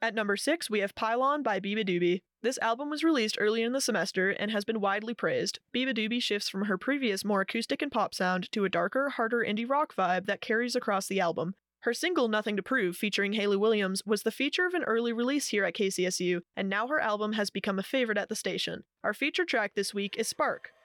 At number 6, we have Pylon by Beabadoobee. This album was released early in the semester and has been widely praised. Beabadoobee shifts from her previous more acoustic and pop sound to a darker, harder indie rock vibe that carries across the album. Her single Nothing to Prove, featuring Hayley Williams, was the feature of an early release here at KCSU, and now her album has become a favorite at the station. Our feature track this week is Spark.